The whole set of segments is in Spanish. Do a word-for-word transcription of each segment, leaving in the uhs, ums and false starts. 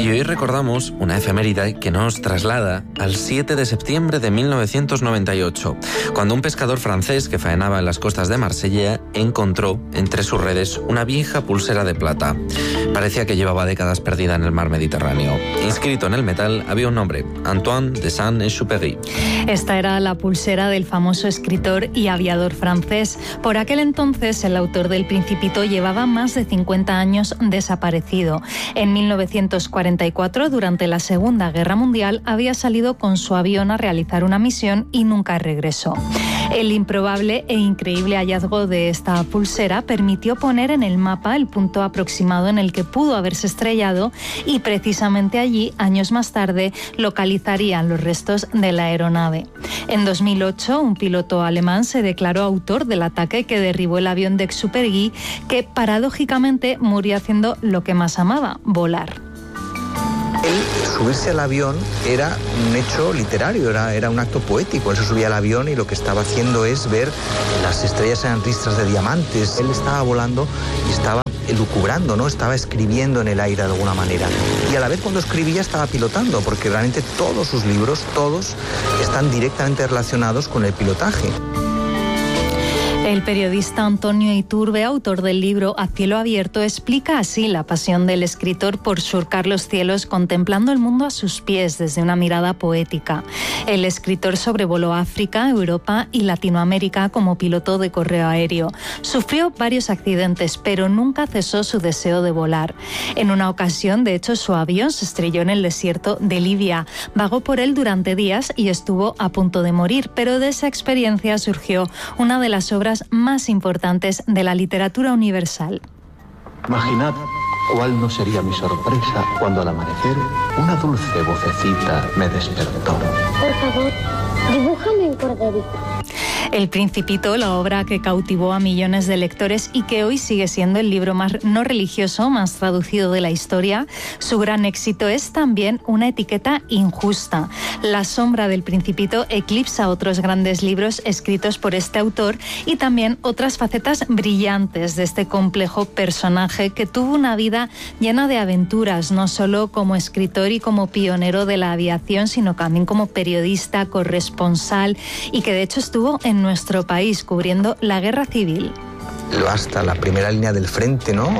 Y hoy recordamos una efeméride que nos traslada al siete de septiembre de mil novecientos noventa y ocho, cuando un pescador francés que faenaba en las costas de Marsella encontró entre sus redes una vieja pulsera de plata. Parecía que llevaba décadas perdida en el mar Mediterráneo. Inscrito en el metal había un nombre: Antoine de Saint-Exupéry. Esta era la pulsera del famoso escritor y aviador francés. Por aquel entonces, el autor del Principito llevaba más de cincuenta años desaparecido. En mil novecientos cuarenta y cuatro, durante la Segunda Guerra Mundial, había salido con su avión a realizar una misión y nunca regresó. El improbable e increíble hallazgo de esta pulsera permitió poner en el mapa el punto aproximado en el que pudo haberse estrellado, y precisamente allí, años más tarde, localizarían los restos de la aeronave. En dos mil ocho, un piloto alemán se declaró autor del ataque que derribó el avión de Exupéry, que paradójicamente murió haciendo lo que más amaba: volar. Él, subirse al avión era un hecho literario, era, era un acto poético. Él se subía al avión y lo que estaba haciendo es ver las estrellas, eran ristras de diamantes. Él estaba volando y estaba elucubrando, ¿no? Estaba escribiendo en el aire de alguna manera. Y a la vez, cuando escribía, estaba pilotando, porque realmente todos sus libros, todos, están directamente relacionados con el pilotaje. El periodista Antonio Iturbe, autor del libro A cielo abierto, explica así la pasión del escritor por surcar los cielos contemplando el mundo a sus pies desde una mirada poética. El escritor sobrevoló África, Europa y Latinoamérica como piloto de correo aéreo. Sufrió varios accidentes, pero nunca cesó su deseo de volar. En una ocasión, de hecho, su avión se estrelló en el desierto de Libia. Vagó por él durante días y estuvo a punto de morir, pero de esa experiencia surgió una de las obras más importantes de la literatura universal. Imaginad cuál no sería mi sorpresa cuando al amanecer una dulce vocecita me despertó. Por favor, dibújame un corderito. El Principito, la obra que cautivó a millones de lectores y que hoy sigue siendo el libro más no religioso más traducido de la historia, su gran éxito es también una etiqueta injusta. La sombra del Principito eclipsa otros grandes libros escritos por este autor y también otras facetas brillantes de este complejo personaje que tuvo una vida llena de aventuras, no solo como escritor y como pionero de la aviación, sino también como periodista, corresponsal, y que de hecho estuvo en nuestro país cubriendo la guerra civil. Hasta la primera línea del frente, ¿no?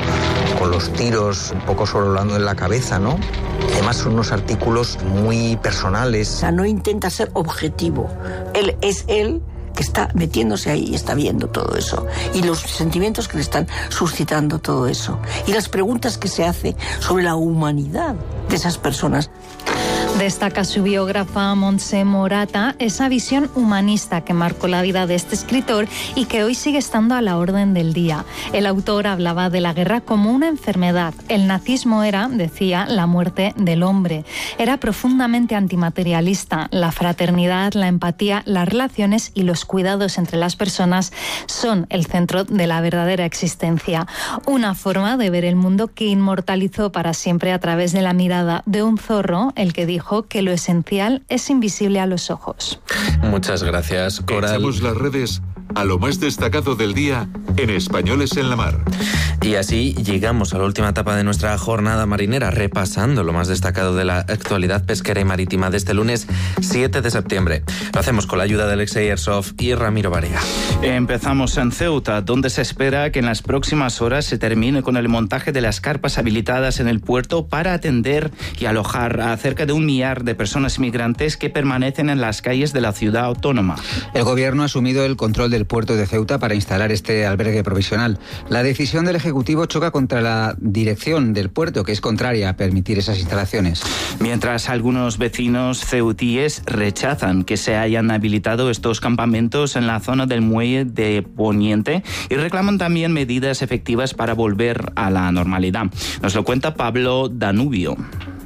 Con los tiros un poco sobrevolando en la cabeza, ¿no? Además son unos artículos muy personales. O sea, no intenta ser objetivo. Él es él que está metiéndose ahí y está viendo todo eso. Y los sentimientos que le están suscitando todo eso. Y las preguntas que se hace sobre la humanidad de esas personas. Destaca su biógrafa Montse Morata esa visión humanista que marcó la vida de este escritor y que hoy sigue estando a la orden del día. El autor hablaba de la guerra como una enfermedad. El nazismo era, decía, la muerte del hombre. Era profundamente antimaterialista. La fraternidad, la empatía, las relaciones y los cuidados entre las personas son el centro de la verdadera existencia. Una forma de ver el mundo que inmortalizó para siempre a través de la mirada de un zorro, el que dijo que lo esencial es invisible a los ojos. Muchas gracias, Coral. Echamos las redes a lo más destacado del día en Españoles en la Mar. Y así llegamos a la última etapa de nuestra jornada marinera, repasando lo más destacado de la actualidad pesquera y marítima de este lunes siete de septiembre. Lo hacemos con la ayuda de Alexei Ersov y Ramiro Varela. Empezamos en Ceuta, donde se espera que en las próximas horas se termine con el montaje de las carpas habilitadas en el puerto para atender y alojar a cerca de un millar de personas migrantes que permanecen en las calles de la ciudad autónoma. El gobierno ha asumido el control del puerto de Ceuta para instalar este albergue provisional. La decisión del Ejecutivo choca contra la dirección del puerto, que es contraria a permitir esas instalaciones. Mientras algunos vecinos ceutíes rechazan que se hayan habilitado estos campamentos en la zona del muelle de Poniente y reclaman también medidas efectivas para volver a la normalidad. Nos lo cuenta Pablo Danubio.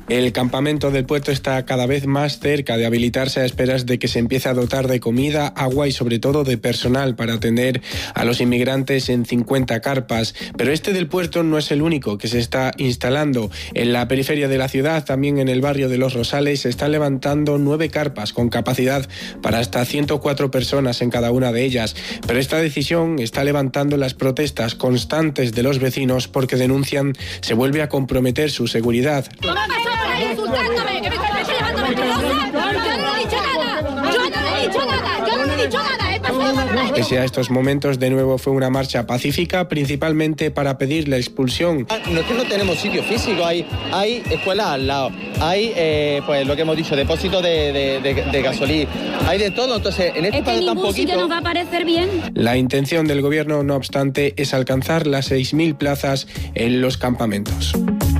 El campamento del puerto está cada vez más cerca de habilitarse a esperas de que se empiece a dotar de comida, agua y sobre todo de personal para atender a los inmigrantes en cincuenta carpas. Pero este del puerto no es el único que se está instalando. En la periferia de la ciudad, también en el barrio de Los Rosales, se están levantando nueve carpas con capacidad para hasta ciento cuatro personas en cada una de ellas. Pero esta decisión está levantando las protestas constantes de los vecinos porque denuncian se vuelve a comprometer su seguridad. ¿Cómo ha pasado por ahí insultándome? ¿Que me estás llevándome pelosa? Yo no he dicho nada. Yo no he dicho nada. Yo no he dicho nada. He pasado por ahí. Pese a estos momentos, de nuevo fue una marcha pacífica, principalmente para pedir la expulsión. No es que no tenemos sitio físico, hay, hay escuelas al lado, hay, eh, pues lo que hemos dicho, depósitos de, de, de, de gasolina, hay de todo, entonces en este es que tan ningún poquito... sitio nos va a parecer bien. La intención del gobierno, no obstante, es alcanzar las seis mil plazas en los campamentos.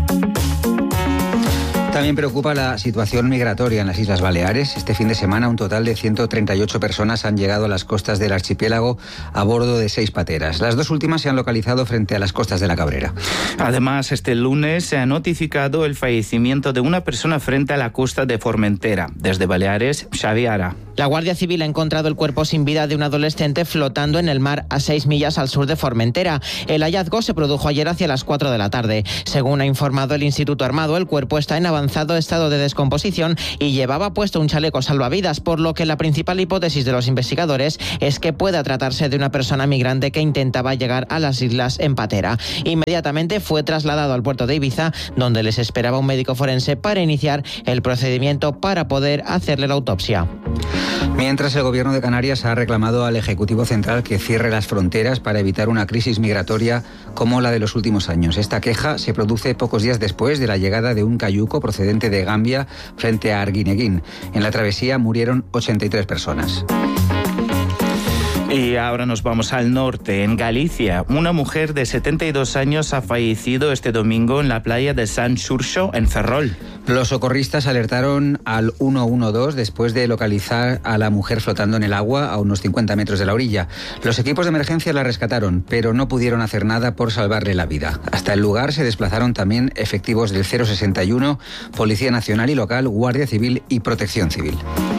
También preocupa la situación migratoria en las Islas Baleares. Este fin de semana un total de ciento treinta y ocho personas han llegado a las costas del archipiélago a bordo de seis pateras. Las dos últimas se han localizado frente a las costas de la Cabrera. Además, este lunes se ha notificado el fallecimiento de una persona frente a la costa de Formentera. Desde Baleares, Xavi Ara. La Guardia Civil ha encontrado el cuerpo sin vida de un adolescente flotando en el mar a seis millas al sur de Formentera. El hallazgo se produjo ayer hacia las cuatro de la tarde. Según ha informado el Instituto Armado, el cuerpo está en avanzado estado de descomposición y llevaba puesto un chaleco salvavidas, por lo que la principal hipótesis de los investigadores es que pueda tratarse de una persona migrante que intentaba llegar a las islas en patera. Inmediatamente fue trasladado al puerto de Ibiza, donde les esperaba un médico forense para iniciar el procedimiento para poder hacerle la autopsia. Mientras, el Gobierno de Canarias ha reclamado al Ejecutivo Central que cierre las fronteras para evitar una crisis migratoria como la de los últimos años. Esta queja se produce pocos días después de la llegada de un cayuco procedente de Gambia frente a Arguineguín. En la travesía murieron ochenta y tres personas. Y ahora nos vamos al norte, en Galicia. Una mujer de setenta y dos años ha fallecido este domingo en la playa de San Xurxo, en Ferrol. Los socorristas alertaron al uno uno dos después de localizar a la mujer flotando en el agua a unos cincuenta metros de la orilla. Los equipos de emergencia la rescataron, pero no pudieron hacer nada por salvarle la vida. Hasta el lugar se desplazaron también efectivos del cero sesenta y uno, Policía Nacional y Local, Guardia Civil y Protección Civil.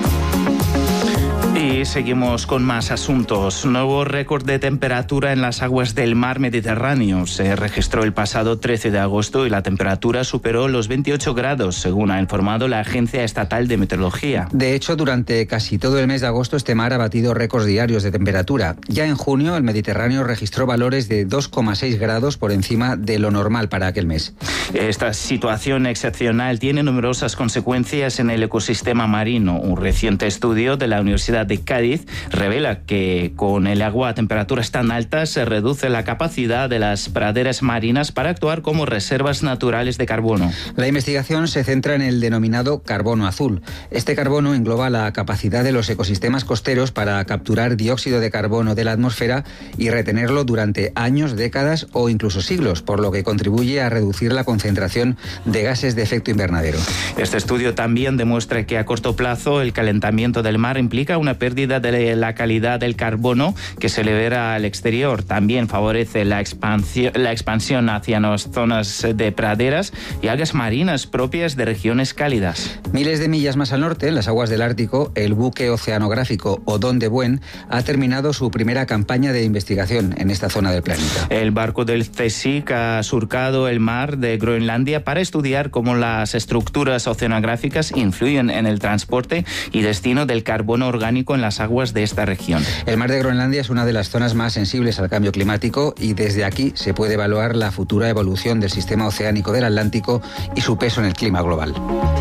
Y seguimos con más asuntos. Nuevo récord de temperatura en las aguas del mar Mediterráneo. Se registró el pasado trece de agosto y la temperatura superó los veintiocho grados, según ha informado la Agencia Estatal de Meteorología. De hecho, durante casi todo el mes de agosto este mar ha batido récords diarios de temperatura. Ya en junio el Mediterráneo registró valores de dos coma seis grados por encima de lo normal para aquel mes. Esta situación excepcional tiene numerosas consecuencias en el ecosistema marino. Un reciente estudio de la Universidad de Cádiz revela que con el agua a temperaturas tan altas se reduce la capacidad de las praderas marinas para actuar como reservas naturales de carbono. La investigación se centra en el denominado carbono azul. Este carbono engloba la capacidad de los ecosistemas costeros para capturar dióxido de carbono de la atmósfera y retenerlo durante años, décadas o incluso siglos, por lo que contribuye a reducir la concentración de gases de efecto invernadero. Este estudio también demuestra que a corto plazo el calentamiento del mar implica una pérdida de la calidad del carbono que se libera al exterior. También favorece la expansión, la expansión hacia las zonas de praderas y algas marinas propias de regiones cálidas. Miles de millas más al norte, en las aguas del Ártico, el buque oceanográfico Odón de Buen ha terminado su primera campaña de investigación en esta zona del planeta. El barco del CSIC ha surcado el mar de Groenlandia para estudiar cómo las estructuras oceanográficas influyen en el transporte y destino del carbono orgánico en las aguas de esta región. El mar de Groenlandia es una de las zonas más sensibles al cambio climático y desde aquí se puede evaluar la futura evolución del sistema oceánico del Atlántico y su peso en el clima global.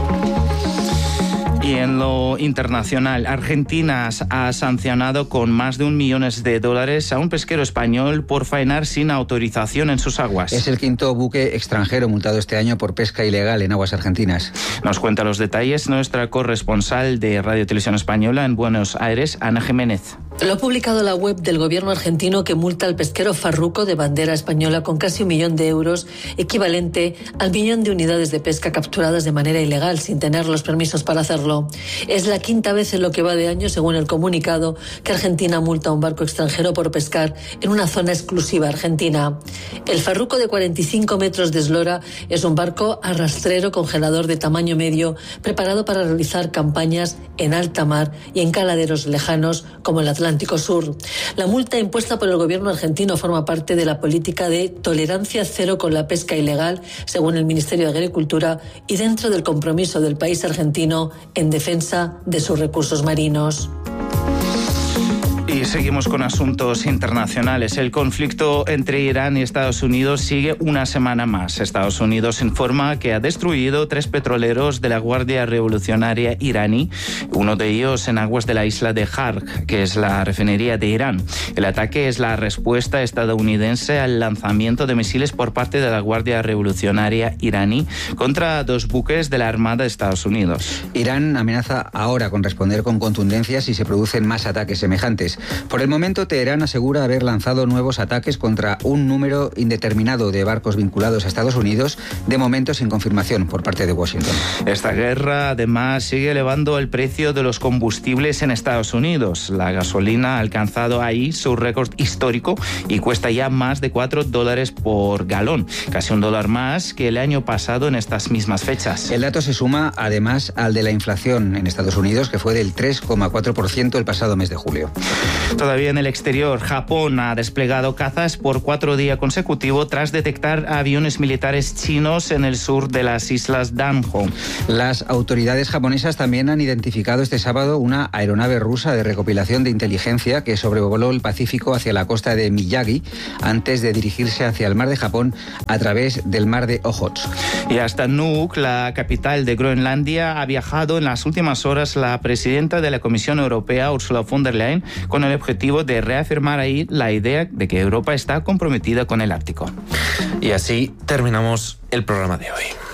Y en lo internacional, Argentina ha sancionado con más de un millón de dólares a un pesquero español por faenar sin autorización en sus aguas. Es el quinto buque extranjero multado este año por pesca ilegal en aguas argentinas. Nos cuenta los detalles nuestra corresponsal de Radio Televisión Española en Buenos Aires, Ana Jiménez. Lo ha publicado la web del gobierno argentino, que multa al pesquero Farruco, de bandera española, con casi un millón de euros, equivalente al millón de unidades de pesca capturadas de manera ilegal, sin tener los permisos para hacerlo. Es la quinta vez en lo que va de año, según el comunicado, que Argentina multa a un barco extranjero por pescar en una zona exclusiva argentina. El Farruco, de cuarenta y cinco metros de eslora, es un barco arrastrero congelador de tamaño medio, preparado para realizar campañas en alta mar y en caladeros lejanos como el Atlántico Sur. La multa impuesta por el gobierno argentino forma parte de la política de tolerancia cero con la pesca ilegal, según el Ministerio de Agricultura, y dentro del compromiso del país argentino en defensa de sus recursos marinos. Y seguimos con asuntos internacionales. El conflicto entre Irán y Estados Unidos sigue una semana más. Estados Unidos informa que ha destruido tres petroleros de la Guardia Revolucionaria iraní, uno de ellos en aguas de la isla de Harg, que es la refinería de Irán. El ataque es la respuesta estadounidense al lanzamiento de misiles por parte de la Guardia Revolucionaria iraní contra dos buques de la Armada de Estados Unidos. Irán amenaza ahora con responder con contundencia si se producen más ataques semejantes. Por el momento, Teherán asegura haber lanzado nuevos ataques contra un número indeterminado de barcos vinculados a Estados Unidos, de momento sin confirmación por parte de Washington. Esta guerra, además, sigue elevando el precio de los combustibles en Estados Unidos. La gasolina ha alcanzado ahí su récord histórico y cuesta ya más de cuatro dólares por galón, casi un dólar más que el año pasado en estas mismas fechas. El dato se suma, además, al de la inflación en Estados Unidos, que fue del tres coma cuatro por ciento el pasado mes de julio. Todavía en el exterior, Japón ha desplegado cazas por cuatro días consecutivos tras detectar aviones militares chinos en el sur de las islas Danjo. Las autoridades japonesas también han identificado este sábado una aeronave rusa de recopilación de inteligencia que sobrevoló el Pacífico hacia la costa de Miyagi antes de dirigirse hacia el mar de Japón a través del mar de Ojotsk. Y hasta Nuuk, la capital de Groenlandia, ha viajado en las últimas horas la presidenta de la Comisión Europea, Ursula von der Leyen, con el objetivo de reafirmar ahí la idea de que Europa está comprometida con el Ártico. Y así terminamos el programa de hoy.